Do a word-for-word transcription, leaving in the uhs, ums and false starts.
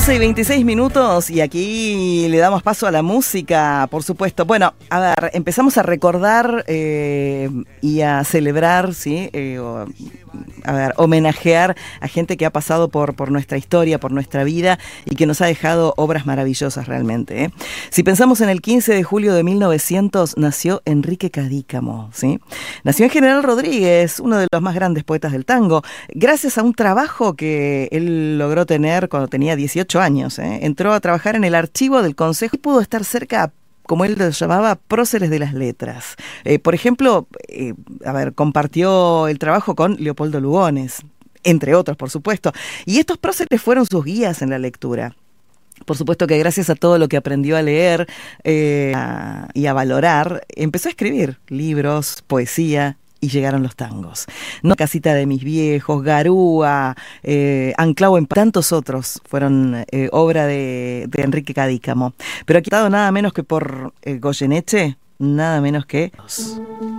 once y veintiséis minutos y aquí le damos paso a la música, por supuesto. Bueno, a ver, empezamos a recordar eh, y a celebrar, ¿sí? Eh, o, a ver, homenajear a gente que ha pasado por, por nuestra historia, por nuestra vida y que nos ha dejado obras maravillosas realmente, ¿eh? Si pensamos en el quince de julio de mil novecientos, nació Enrique Cadícamo, ¿sí? Nació en General Rodríguez, uno de los más grandes poetas del tango, gracias a un trabajo que él logró tener cuando tenía dieciocho años, ¿eh? Entró a trabajar en el archivo del Consejo y pudo estar cerca, como él lo llamaba, próceres de las letras. Eh, por ejemplo, eh, a ver, compartió el trabajo con Leopoldo Lugones, entre otros, por supuesto. Y estos próceres fueron sus guías en la lectura. Por supuesto que gracias a todo lo que aprendió a leer eh, a, y a valorar, empezó a escribir libros, poesía, y llegaron los tangos. No, Casita de mis viejos, Garúa, eh, Anclao en tantos otros fueron eh, obra de, de Enrique Cadícamo. Pero aquí ha dado nada menos que por eh, Goyeneche, nada menos que...